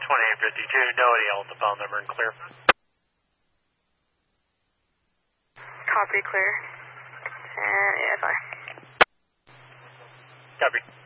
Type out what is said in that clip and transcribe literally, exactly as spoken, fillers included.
twenty-eight fifty-two, Doherty, Alta phone number and clear. Copy, clear. And A F I. Copy.